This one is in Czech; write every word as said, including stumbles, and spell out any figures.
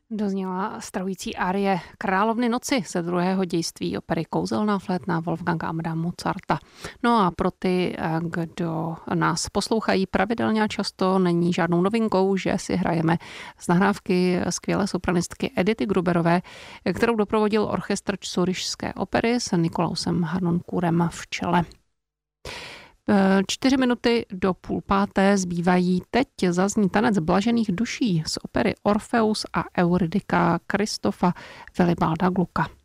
Dozněla stravující árie Královny noci ze druhého dějství opery Kouzelná flétna Wolfganga Amadea Mozarta. No a pro ty, kdo nás poslouchají pravidelně a často, není žádnou novinkou, že si hrajeme z nahrávky skvělé sopranistky Edity Gruberové, kterou doprovodil orchestr Čsurišské opery s Nikolausem Harnoncourtem v čele. Čtyři minuty do půl páté zbývají. Teď zazní tanec blažených duší z opery Orfeus a Euridika Kristofa Vilibalda Glucka.